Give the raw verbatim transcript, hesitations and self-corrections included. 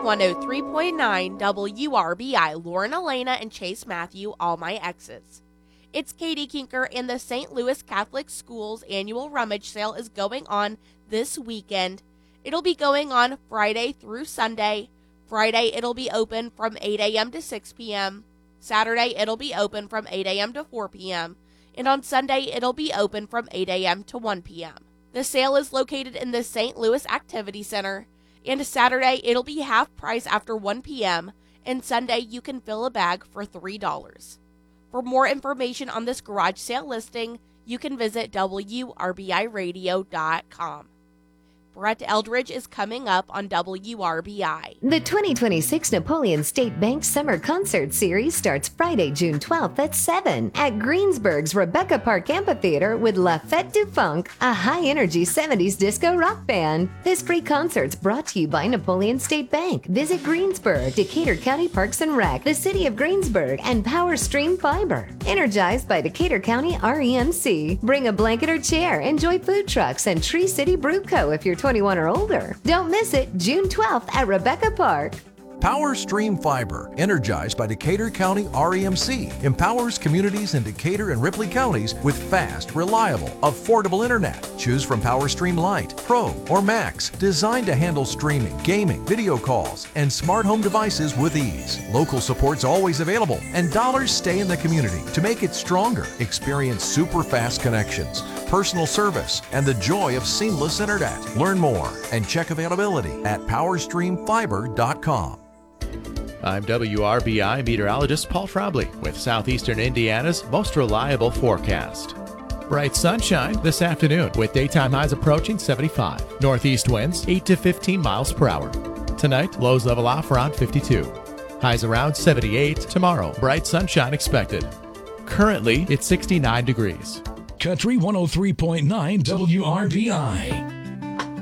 one oh three point nine W R B I, Lauren Elena and Chase Matthew, all my exes. It's Katie Kinker, and the Saint Louis Catholic Schools annual rummage sale is going on this weekend. It'll be going on Friday through Sunday. Friday, it'll be open from eight a.m. to six p.m. Saturday, it'll be open from eight a.m. to four p.m. And on Sunday, it'll be open from eight a.m. to one p.m. The sale is located in the Saint Louis Activity Center. And Saturday, it'll be half price after one p.m. And Sunday, you can fill a bag for three dollars. For more information on this garage sale listing, you can visit W R B I radio dot com. Brett Eldridge is coming up on W R B I. The twenty twenty-six Napoleon State Bank Summer Concert Series starts Friday, June twelfth at seven at Greensburg's Rebecca Park Amphitheater with La Fête du Funk, a high-energy seventies disco rock band. This free concert's brought to you by Napoleon State Bank. Visit Greensburg, Decatur County Parks and Rec, the City of Greensburg, and Power Stream Fiber. Energized by Decatur County R E M C. Bring a blanket or chair, enjoy food trucks, and Tree City Brew Co. if you're twenty-one or older. Don't miss it, June twelfth at Rebecca Park. Power Stream Fiber, energized by Decatur County R E M C, empowers communities in Decatur and Ripley counties with fast, reliable, affordable internet. Choose from Power Stream Lite, Pro, or Max, designed to handle streaming, gaming, video calls, and smart home devices with ease. Local support's always available, and dollars stay in the community to make it stronger. Experience super fast connections, personal service, and the joy of seamless internet. Learn more and check availability at power stream fiber dot com. I'm W R B I meteorologist Paul Frobley with Southeastern Indiana's most reliable forecast. Bright sunshine this afternoon with daytime highs approaching seventy-five. Northeast winds eight to fifteen miles per hour. Tonight, lows level off around fifty-two. Highs around seventy-eight. Tomorrow, bright sunshine expected. Currently, it's sixty-nine degrees. Country one oh three point nine W R B I.